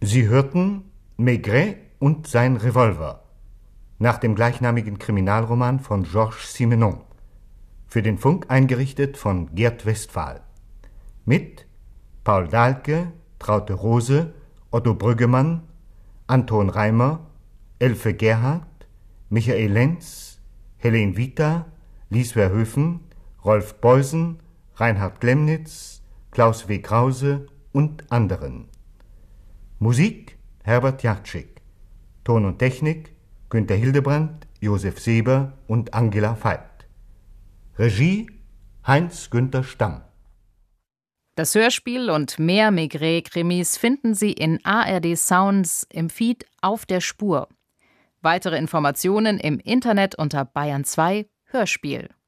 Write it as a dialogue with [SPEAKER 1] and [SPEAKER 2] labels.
[SPEAKER 1] Sie hörten Maigret und sein Revolver nach dem gleichnamigen Kriminalroman von Georges Simenon, für den Funk eingerichtet von Gerd Westphal, mit Paul Dahlke, Traute Rose, Otto Brüggemann, Anton Reimer, Elfe Gerhardt, Michael Lenz, Helen Vita, Lies Verhoeven, Rolf Beusen, Reinhard Glemnitz, Klaus W. Krause und anderen. Musik Herbert Jatschik. Ton und Technik Günter Hildebrandt, Josef Seber und Angela Veit. Regie Heinz-Günther Stamm.
[SPEAKER 2] Das Hörspiel und mehr Maigret-Krimis finden Sie in ARD Sounds im Feed Auf der Spur. Weitere Informationen im Internet unter Bayern 2 Hörspiel.